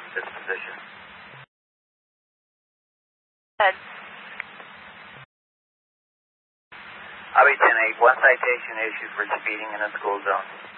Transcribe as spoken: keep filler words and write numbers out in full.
this position. Good. I'll be ten eight. One citation issued for speeding in a school zone.